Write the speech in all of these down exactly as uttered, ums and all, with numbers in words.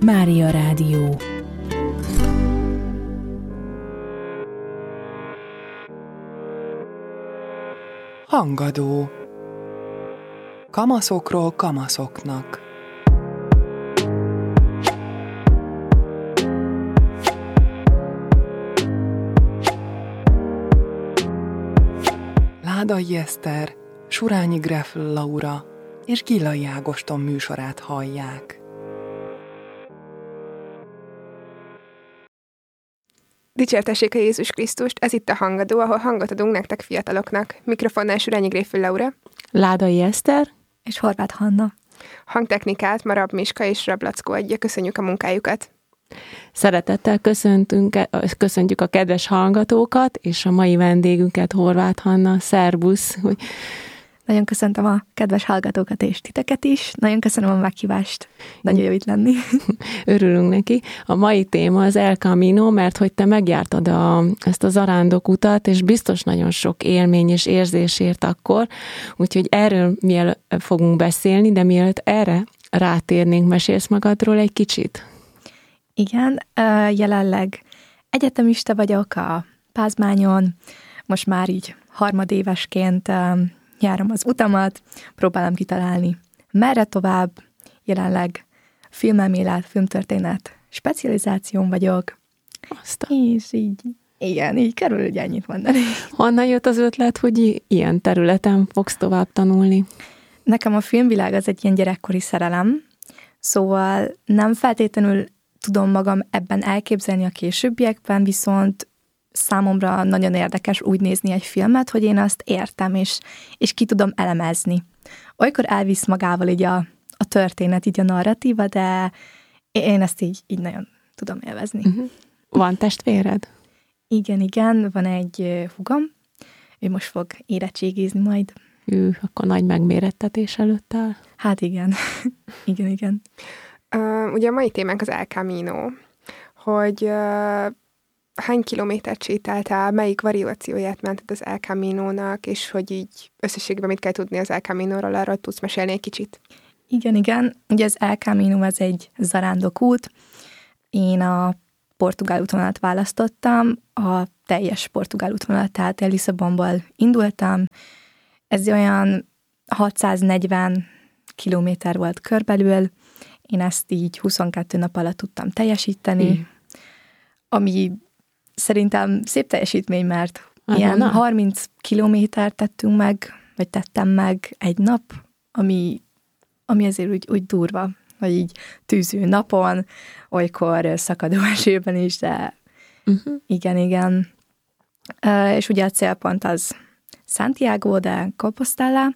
Mária Rádió. Hangadó. Kamaszokról kamaszoknak. Ládai Eszter, Surányi Greffl Laura és Gillai Ágoston műsorát hallják. Dicsértessék a Jézus Krisztust, ez itt a Hangadó, ahol hangot adunk nektek fiataloknak. Mikrofonnál Surányi Greffl Laura, Ládai Eszter és Horváth Hanna. Hangtechnikát Marab Miska és Rablackó adja. Köszönjük a munkájukat! Szeretettel köszöntünk, köszöntjük a kedves hallgatókat, és a mai vendégünket, Horváth Hanna. Szerbusz! Nagyon köszöntöm a kedves hallgatókat és titeket is. Nagyon köszönöm a meghívást. Nagyon jó itt lenni. Örülünk neki. A mai téma az El Camino, mert hogy te megjártad a, ezt a zarándokutat, és biztos nagyon sok élmény és érzés ért akkor. Úgyhogy erről mielőtt fogunk beszélni, de mielőtt erre rátérnénk, mesélsz magadról egy kicsit? Igen, jelenleg egyetemista vagyok a Pázmányon. Most már így harmadévesként járom az utamat, próbálom kitalálni, merre tovább. Jelenleg filmelmélet, filmtörténet specializáción vagyok. Aztán. És így, igen, így kerül ugye ennyit mondani. Honnan jött az ötlet, hogy ilyen területen fogsz tovább tanulni? Nekem a filmvilág az egy ilyen gyerekkori szerelem, szóval nem feltétlenül tudom magam ebben elképzelni a későbbiekben, viszont számomra nagyon érdekes úgy nézni egy filmet, hogy én azt értem, és, és ki tudom elemezni. Olykor elvisz magával így a, a történet, így a narratíva, de én ezt így, így nagyon tudom élvezni. Uh-huh. Van testvéred? Igen, igen, van egy húgom, ő most fog érettségizni majd. Ő, akkor nagy megmérettetés előtt áll. Hát igen, igen, igen. Uh, ugye a mai témánk az El Camino, hogy uh, hány kilométert sétáltál, melyik variációját mented az El Caminónak, és hogy így összességben mit kell tudni az El Caminóról, arról tudsz mesélni egy kicsit? Igen, igen. Ugye az El Camino ez egy zarándokút. Én a portugál útvonalat választottam, a teljes portugál útvonalat, tehát én Lisszabonból indultam. Ez olyan hatszáznegyven kilométer volt körbelül. Én ezt így huszonkettő nap alatt tudtam teljesíteni, mm. ami szerintem szép teljesítmény, mert ah, ilyen na. harminc kilométert tettünk meg, vagy tettem meg egy nap, ami, ami azért úgy, úgy durva, vagy így tűző napon, olykor szakadó esőben is, de uh-huh. igen, igen. Uh, és ugye a célpont az Santiago de Compostela.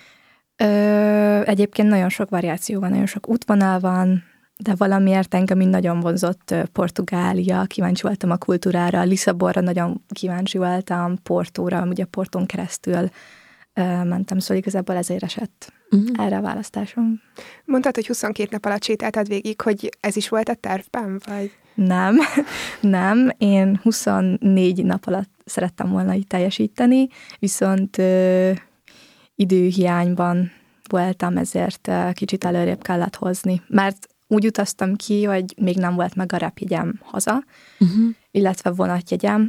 Uh, egyébként nagyon sok variáció van, nagyon sok útvonal van, de valamiért engem így nagyon vonzott Portugália, kíváncsi voltam a kultúrára, Lisszabonra nagyon kíváncsi voltam, Portóra, ugye Portón keresztül uh, mentem, szóval igazából ezért esett uh-huh. erre a választásom. Mondtad, hogy huszonkét nap alatt sétáltad végig, hogy ez is volt a tervben, vagy? Nem, nem, én huszonnégy nap alatt szerettem volna így teljesíteni, viszont uh, időhiányban voltam, ezért uh, kicsit előrébb kellett hozni, mert úgy utaztam ki, hogy még nem volt meg a repjegyem haza, uh-huh. illetve vonatjegyem.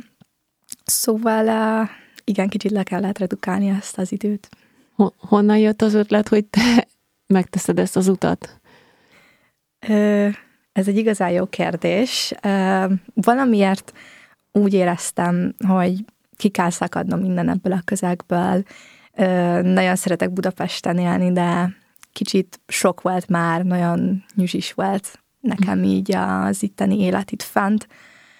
Szóval uh, igen, kicsit le kellett redukálni ezt az időt. Honnan jött az ötlet, hogy te megteszed ezt az utat? Uh, ez egy igazán jó kérdés. Uh, valamiért úgy éreztem, hogy ki kell szakadnom minden ebből a közegből. Uh, nagyon szeretek Budapesten élni, de kicsit sok volt már, nagyon nyüzsis volt nekem így az itteni élet itt fent.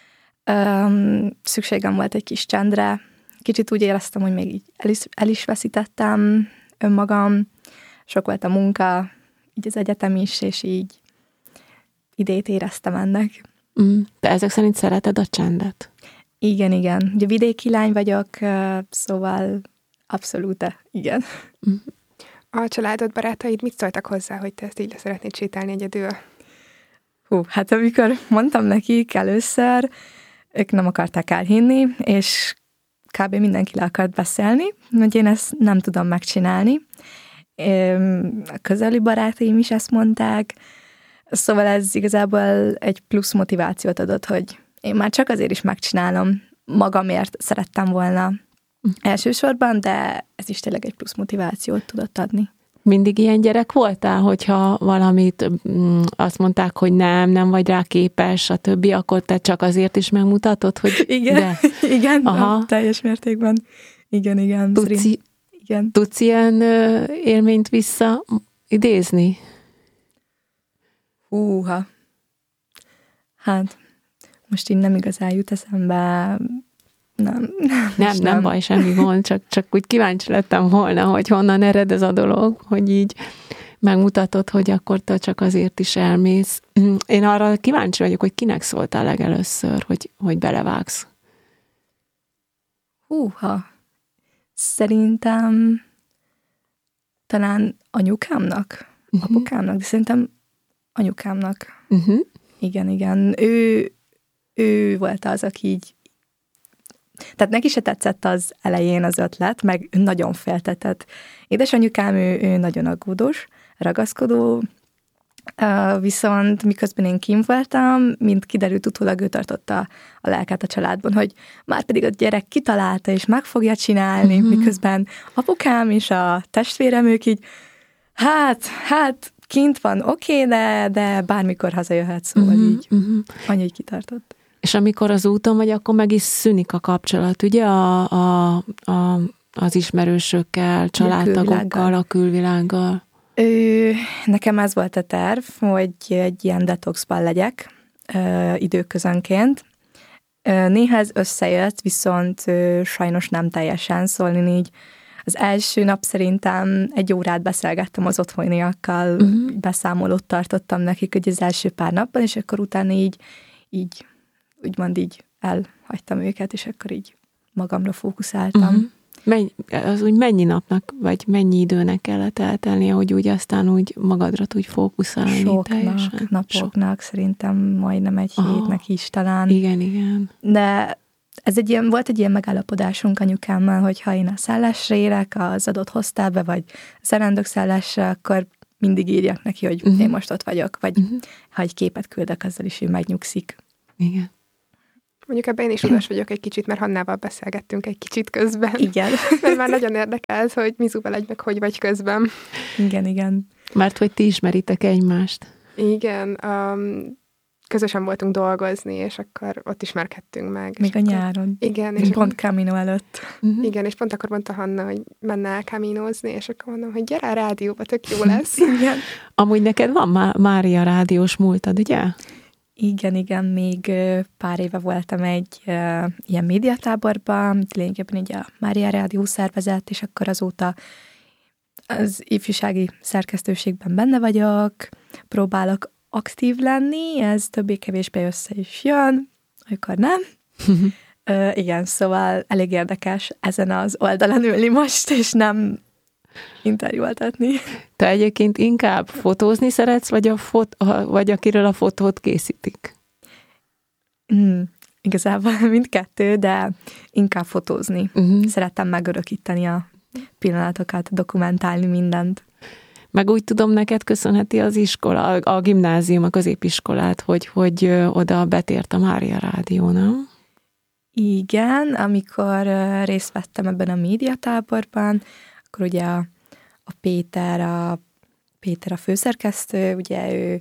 Um, szükségem volt egy kis csendre. Kicsit úgy éreztem, hogy még így el is, el is veszítettem önmagam. Sok volt a munka, így az egyetem is, és így idét éreztem ennek. Mm, de ezek szerint szereted a csendet? Igen, igen. Ugye vidéki lány vagyok, szóval abszolút, igen. Mm. A családod, barátaid mit szóltak hozzá, hogy te ezt így le szeretnéd sétálni egyedül? Hú, hát amikor mondtam nekik először, ők nem akarták elhinni, és kb. Mindenki le akart beszélni, hogy én ezt nem tudom megcsinálni. A közeli barátaim is ezt mondták, Szóval ez igazából egy plusz motivációt adott, hogy én már csak azért is megcsinálom, magamért szerettem volna elsősorban, de ez is tényleg egy plusz motivációt tudott adni. Mindig ilyen gyerek voltál, hogyha valamit mm, azt mondták, hogy nem, nem vagy rá képes, a többi, akkor te csak azért is megmutatod, hogy igen, de. igen, Aha. teljes mértékben. Igen, igen. Tudsz, Szerint, igen. tudsz ilyen ö, élményt visszaidézni? Húha. Hát, most így nem igazán jut eszembe. Nem, nem, Nem, nem, nem baj, semmi gond, csak, csak úgy kíváncsi lettem volna, hogy honnan ered ez a dolog, hogy így megmutatod, hogy akkor te csak azért is elmész. Én arra kíváncsi vagyok, hogy kinek szóltál legelőször, hogy, hogy belevágsz. Húha. Szerintem talán anyukámnak, uh-huh. apukámnak, de szerintem anyukámnak. Uh-huh. Igen, igen. Ő, ő volt az, aki így tehát neki se tetszett az elején az ötlet, meg nagyon féltetett. Édesanyukám, ő, ő nagyon aggódós, ragaszkodó, viszont miközben én kint voltam, mint kiderült utólag, ő tartotta a lelket a családban, hogy már pedig a gyerek kitalálta, és meg fogja csinálni, uh-huh. miközben apukám és a testvérem, ők így, hát, hát, kint van, oké, okay, de, de bármikor hazajöhet, szóval uh-huh. így. Uh-huh. Anya így kitartott. És amikor az úton vagy, akkor meg is szűnik a kapcsolat, ugye, a, a, a, az ismerősökkel, családtagokkal, a külvilággal? Ő, nekem ez volt a terv, hogy egy ilyen detoxban legyek ö, időközönként. Ö, néha ez összejött, viszont ö, sajnos nem teljesen, szóval így az első nap szerintem egy órát beszélgettem az otthoniakkal, uh-huh. beszámolót tartottam nekik, hogy az első pár napban, és akkor utána így, így úgymond így elhagytam őket, és akkor így magamra fókuszáltam. Uh-huh. Menny, az úgy mennyi napnak, vagy mennyi időnek kellett eltelnie, hogy úgy aztán úgy magadra tudj fókuszálni? Soknak, teljesen? napoknak, Sok. Szerintem majdnem egy Aha. hétnek is talán. Igen, igen. De ez egy ilyen, volt egy ilyen megállapodásunk anyukámmal, hogy ha én a szállásra érek az adott hostelbe, vagy zarándok szállásra, akkor mindig írjak neki, hogy uh-huh. én most ott vagyok, vagy uh-huh. ha egy képet küldök, azzal is ő megnyugszik. Igen. Mondjuk ebben én is udas vagyok egy kicsit, mert Hannával beszélgettünk egy kicsit közben. Igen. Mert már nagyon érdekel, hogy Mizuval egy meg hogy vagy közben. Igen, igen. Mert hogy ti ismeritek egymást. Igen. Um, közösen voltunk dolgozni, és akkor ott ismerkedtünk meg. Még a akkor, nyáron. Igen. És pont Camino előtt. Uh-huh. Igen, és pont akkor mondta Hanna, hogy menne el Caminozni, és akkor mondom, hogy gyere a rádióba, tök jó lesz. Igen. Amúgy neked van Má- Mária rádiós múltad, ugye? Igen, igen, még pár éve voltam egy uh, ilyen médiatáborban, lényegében így a Mária Rádió szervezet, és akkor azóta az ifjúsági szerkesztőségben benne vagyok, próbálok aktív lenni, ez többé-kevésbé össze is jön, amikor nem. uh, igen, szóval elég érdekes ezen az oldalon ülni most, és nem interjúoltatni. Te egyébként inkább fotózni szeretsz, vagy, a fot, vagy akiről a fotót készítik? Mm, igazából mindkettő, de inkább fotózni. Uh-huh. Szeretem megörökíteni a pillanatokat, dokumentálni mindent. Meg úgy tudom, neked köszönheti az iskola, a gimnázium, a középiskolát, hogy, hogy oda betért a Mária Rádió, nem? Igen, amikor részt vettem ebben a médiatáborban, akkor ugye a, a Péter, a Péter a főszerkesztő, ugye ő,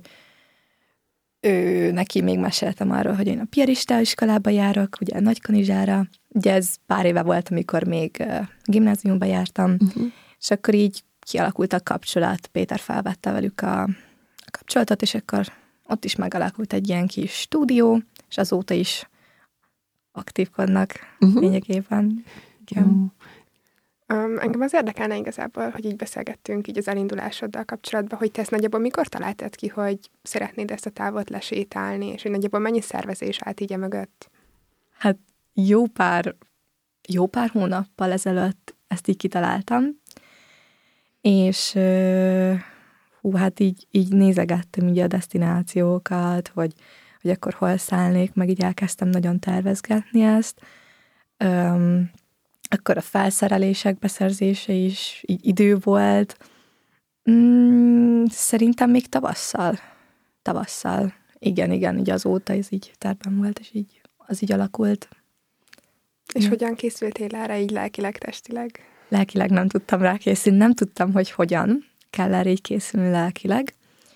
ő neki még meséltem arról, hogy én a piarista iskolába járok, ugye a Nagykanizsára, ugye ez pár éve volt, amikor még gimnáziumba jártam, uh-huh. és akkor így kialakult a kapcsolat, Péter felvette velük a, a kapcsolatot, és akkor ott is megalakult egy ilyen kis stúdió, és azóta is aktívkodnak uh-huh. lényegében. Igen. Um, engem az érdekelne igazából, hogy így beszélgettünk így az elindulásoddal kapcsolatban, hogy te ezt nagyjából mikor találtad ki, hogy szeretnéd ezt a távot lesétálni, és hogy nagyjából mennyi szervezés állt így mögött? Hát jó pár, jó pár hónappal ezelőtt ezt így kitaláltam, és hú, hát így, így nézegettem így a desztinációkat, hogy, hogy akkor hol szállnék, meg így elkezdtem nagyon tervezgetni ezt. Um, Akkor a felszerelések beszerzése is így idő volt. Mm, szerintem még tavasszal. tavasszal. Igen, igen, így azóta ez így terben volt, és így az így alakult. És Ja. hogyan készültél erre így lelkileg, testileg? Lelkileg nem tudtam rá készülni, nem tudtam, hogy hogyan kell erre így készülni lelkileg.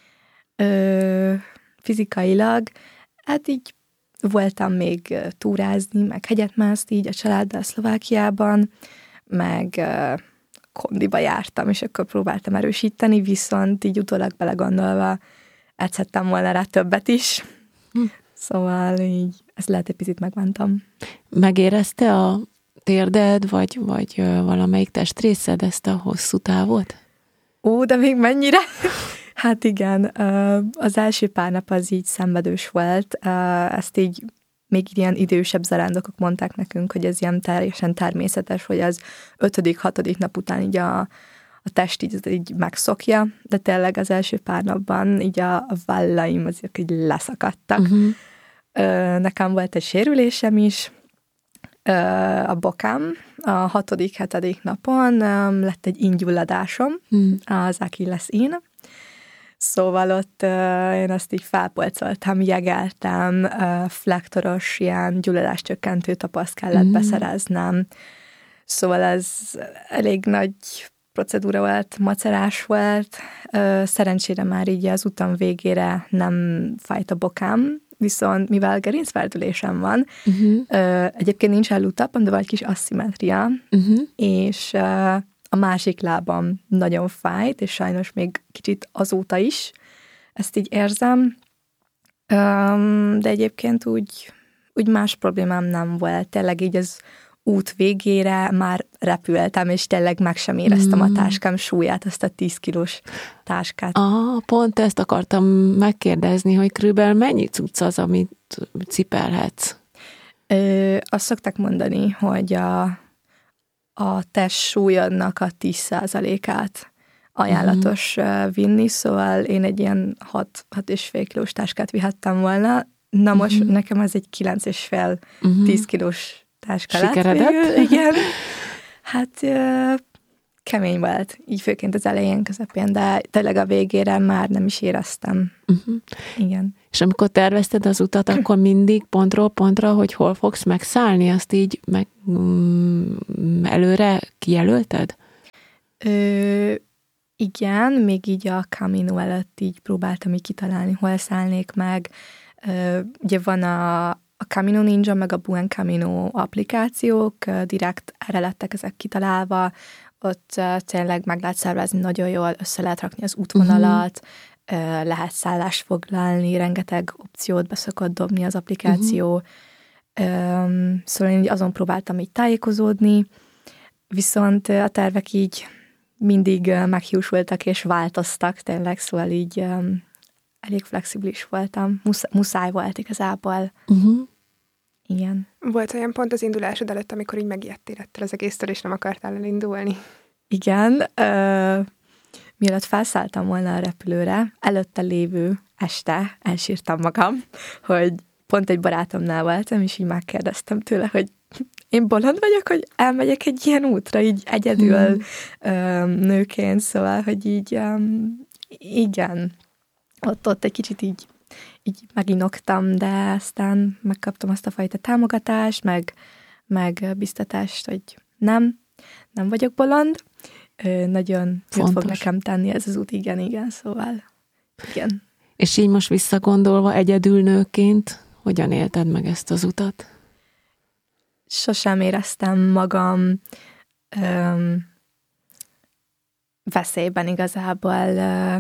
Ö, fizikailag, hát így voltam még túrázni, meg hegyet mászni így a családdal Szlovákiában, meg uh, kondiba jártam, és akkor próbáltam erősíteni, viszont így utólag belegondolva edzhettem volna rá többet is. Hm. Szóval így ezt lehet egy picit megvántam. Megérezte a térded, vagy, vagy valamelyik testrészed ezt a hosszú távot? Ó, de még mennyire? Hát igen, az első pár nap az így szenvedős volt. Ezt így még ilyen idősebb zarándokok mondták nekünk, hogy ez ilyen teljesen természetes, hogy az ötödik, hatodik nap után így a, a test így, így megszokja, de tényleg az első pár napban így a, a vállaim azok így leszakadtak. Uh-huh. Nekem volt egy sérülésem is, a bokám, a hatodik, hetedik napon lett egy ingyulladásom, uh-huh. az Achilles-ín. Szóval ott uh, én azt így felpolcoltam, jegeltem, uh, flektoros ilyen gyulladáscsökkentő tapaszt kellett mm. beszereznem. Szóval ez elég nagy procedúra volt, macerás volt. Uh, szerencsére már így az utam végére nem fájt a bokám, viszont mivel gerincferdülésem van, uh-huh. uh, egyébként nincs ellutapom, de van egy kis asszimetria, uh-huh. és uh, a másik lábam nagyon fájt, és sajnos még kicsit azóta is ezt így érzem, de egyébként úgy, úgy más problémám nem volt. Tényleg így az út végére már repültem, és tényleg meg sem éreztem mm. a táskám súlyát, azt a tíz kilós táskát. Ah, pont ezt akartam megkérdezni, hogy körülbelül mennyi cucc az, amit cipelhetsz? Ö, azt szokták mondani, hogy a a test súlyodnak a tíz százalékát ajánlatos uh-huh. vinni, szóval én egy ilyen hat és fél kilós táskát vihettem volna. Na most uh-huh. nekem ez egy kilenc és fél uh-huh. tíz kilós táska lett. Igen. Hát uh, kemény volt, így főként az elején, közepén, de tényleg a végére már nem is éreztem. Uh-huh. Igen. És amikor tervezted az utat, akkor mindig pontról pontra, hogy hol fogsz megszállni, azt így meg, mm, előre kijelölted? Ö, igen, még így a Camino előtt így próbáltam így kitalálni, hol szállnék meg. Ö, ugye van a, a Camino Ninja, meg a Buen Camino applikációk, direkt erre lettek ezek kitalálva, ott uh, tényleg meg lehet szervezni nagyon jól, össze lehet rakni az útvonalat, uh-huh. uh, lehet szállást foglalni, rengeteg opciót be szokott dobni az applikáció. Uh-huh. Um, szóval én azon próbáltam így tájékozódni, viszont a tervek így mindig uh, meghiúsultak és változtak tényleg, szóval így um, elég flexibilis voltam. Musz- muszáj volt igazából. Uh-huh. Igen. Volt olyan pont az indulásod előtt, amikor így megijedtél ettől az egésztől, és nem akartál elindulni? Igen. Uh, mielőtt felszálltam volna a repülőre, előtte lévő este elsírtam magam, hogy pont egy barátomnál voltam, és így megkérdeztem tőle, hogy én bolond vagyok, hogy elmegyek egy ilyen útra, így egyedül hmm. um, nőként, szóval, hogy így um, igen, ott, ott egy kicsit így így meginoktam, de aztán megkaptam azt a fajta támogatást, meg, meg biztatást, hogy nem, nem vagyok bolond. Ö, nagyon jót fog nekem tenni ez az út, igen, igen, szóval igen. És így most visszagondolva egyedül nőként, hogyan élted meg ezt az utat? Sosem éreztem magam öm, veszélyben igazából. Ö,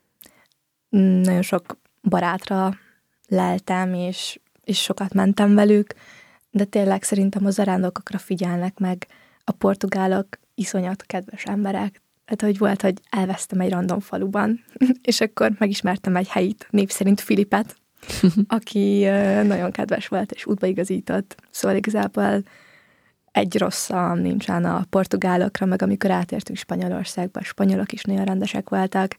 nagyon sok barátra leltem, és, és sokat mentem velük, de tényleg szerintem a zarándokokra figyelnek meg. A portugálok iszonyat kedves emberek. Hát, hogy volt, hogy elvesztem egy random faluban, és akkor megismertem egy helyit, név szerint Filipet, aki nagyon kedves volt, és útba igazított. Szóval igazából egy rosszam nincsen a portugálokra, meg amikor átértünk Spanyolországba, a spanyolok is nagyon rendesek voltak.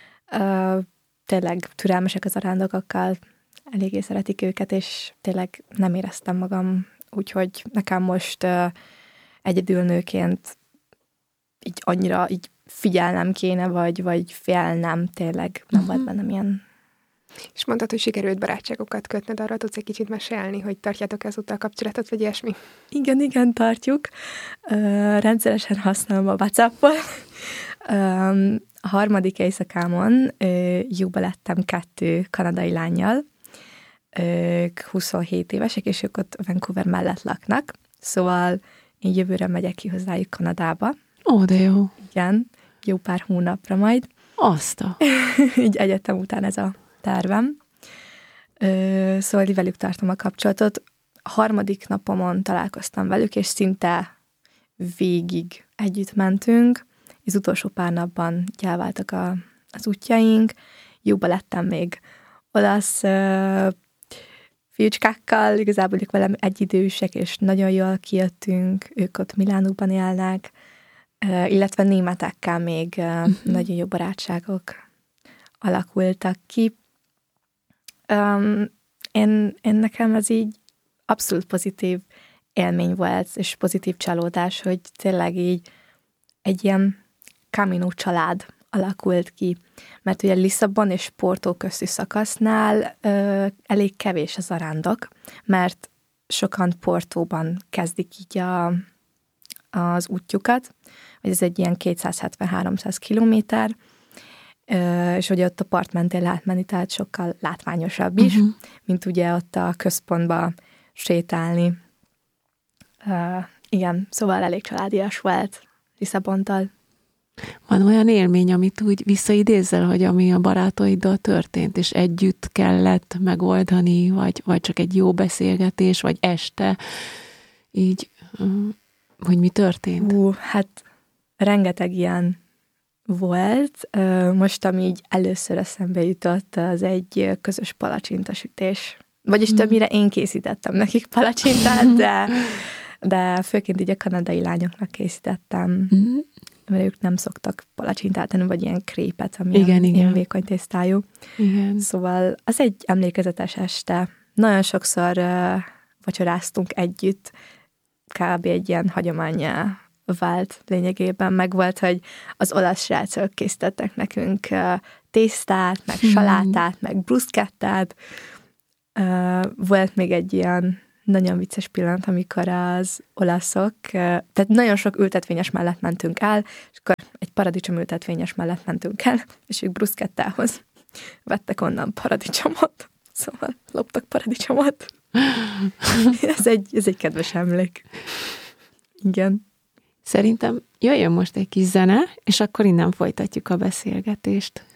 Tényleg türelmesek az zarándokokkal, eléggé szeretik őket, és tényleg nem éreztem magam, úgyhogy nekem most uh, egyedül nőként így annyira így figyelnem kéne, vagy, vagy félnem, tényleg nem uh-huh. volt bennem ilyen. És mondtad, hogy sikerült barátságokat kötned, arra tudsz egy kicsit mesélni, hogy tartjátok ezúttal kapcsolatot, vagy ilyesmi? Igen, igen, tartjuk. Uh, rendszeresen használom a WhatsAppot. um, a harmadik éjszakámon uh, jóba lettem kettő kanadai lánnyal. Ők huszonhét évesek, és ők ott Vancouver mellett laknak. Szóval én jövőre megyek ki hozzájuk Kanadába. Ó, de jó. Igen, jó pár hónapra majd. Azt a... Így egyetem után ez a tervem. Ö, szóval velük tartom a kapcsolatot. A harmadik napomon találkoztam velük, és szinte végig együtt mentünk. Az utolsó pár napban elváltak a, az útjaink. Jóba lettem még olasz ö, fiúcskákkal, igazából ők velem egyidősek, és nagyon jól kijöttünk, ők ott Milánóban élnek, ö, illetve németekkel még ö, uh-huh. nagyon jó barátságok alakultak ki. Um, én, én nekem ez így abszolút pozitív élmény volt, és pozitív csalódás, hogy tényleg így egy ilyen Camino család alakult ki. Mert ugye Lisszabon és Porto közti szakasznál ö, elég kevés a zarándok, mert sokan Portóban kezdik így a, az útjukat, hogy ez egy ilyen kétszázhetven-háromszáz kilométer, és hogy ott a part mentén lehet menni, tehát sokkal látványosabb is, uh-huh. mint ugye ott a központba sétálni. Uh, igen, szóval elég családias volt Lisszabontól. Van olyan élmény, amit úgy visszaidézzel, hogy ami a barátaiddal történt, és együtt kellett megoldani, vagy, vagy csak egy jó beszélgetés, vagy este, így, hogy mi történt? Hú, hát rengeteg ilyen volt. Most, ami így először eszembe jutott, az egy közös palacsintasütés. Vagyis mm. többnyire én készítettem nekik palacsintát, de, de főként így a kanadai lányoknak készítettem, mm. mert ők nem szoktak palacsintát tenni, vagy ilyen krépet, ami igen, ilyen igen. vékony tésztájú. Igen. Szóval az egy emlékezetes este. Nagyon sokszor uh, vacsoráztunk együtt, kb. Egy ilyen hagyománnyá vált lényegében, meg volt, hogy az olasz srácok készítettek nekünk uh, tésztát, meg hmm. salátát, meg bruszkettát. Uh, volt még egy ilyen nagyon vicces pillanat, amikor az olaszok, uh, tehát nagyon sok ültetvényes mellett mentünk el, és akkor egy paradicsom ültetvényes mellett mentünk el, és ők bruszkettához vettek onnan paradicsomot, szóval loptak paradicsomot. ez, egy, ez egy kedves emlék. Igen. Szerintem jöjjön most egy kis zene, és akkor innen folytatjuk a beszélgetést.